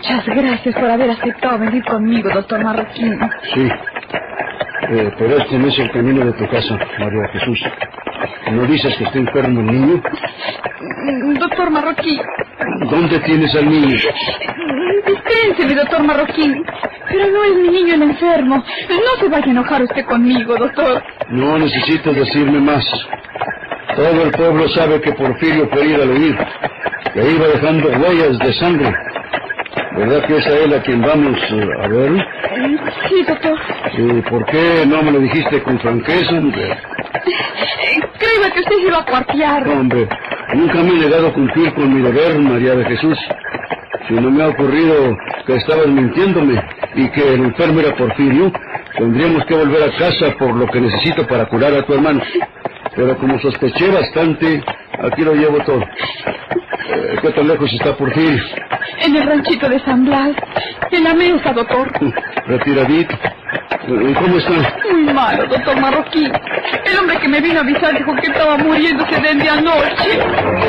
Muchas gracias por haber aceptado venir conmigo, doctor Marroquín. Sí, pero este no es el camino de tu casa, María Jesús. ¿No dices que está enfermo el niño? Doctor Marroquín. ¿Dónde tienes al niño? Dispénseme, doctor Marroquín. Pero no es mi niño el enfermo. No se vaya a enojar usted conmigo, doctor. No necesitas decirme más. Todo el pueblo sabe que Porfirio fue herido al huir, que iba dejando huellas de sangre. ¿Verdad que es a él a quien vamos a ver? Sí, doctor. ¿Y por qué no me lo dijiste con franqueza, mujer? Creía que usted se iba a cuartear. Hombre, nunca me he negado a cumplir con mi deber, María de Jesús. Si no me ha ocurrido que estabas mintiéndome y que el enfermo era Porfirio, tendríamos que volver a casa por lo que necesito para curar a tu hermano. Pero como sospeché bastante, aquí lo llevo todo. ¿Qué tan lejos está Porfirio? En el ranchito de San Blas, en la mesa, doctor. Retiradito. ¿Cómo está? Muy malo, doctor Marroquín. El hombre que me vino a avisar dijo que estaba muriéndose desde anoche.